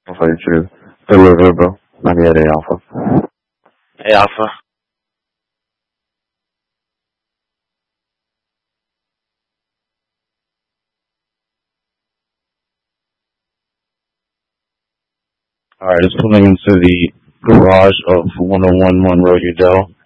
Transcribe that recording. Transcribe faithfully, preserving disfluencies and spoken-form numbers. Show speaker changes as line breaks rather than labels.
For you to deliver, bro. ninety-eight A Alpha.
Hey, Alpha. Alright, it's pulling into the garage of one oh one Monroe Udell.